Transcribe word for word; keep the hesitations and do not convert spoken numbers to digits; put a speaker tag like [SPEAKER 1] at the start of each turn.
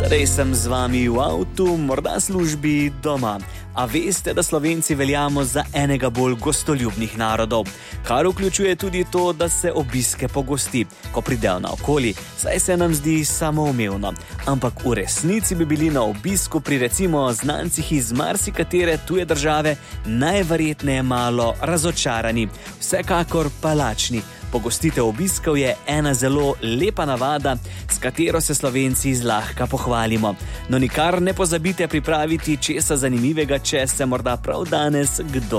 [SPEAKER 1] Tadej sem z vami v avtu, morda službi, doma. A veste, da Slovenci veljamo za enega bolj gostoljubnih narodov, kar vključuje tudi to, da se obiske pogosti, ko pridejo naokoli, saj se nam zdi samoumevno. Ampak v resnici bi bili na obisku pri recimo znancih iz marsikatere tuje države najverjetneje malo razočarani, vsekakor pa lačni. Pogostitev obiskov je ena zelo lepa navada, s katero se Slovenci zlahka pohvalimo. No nikar ne pozabite pripraviti česa zanimivega, če se morda prav danes kdo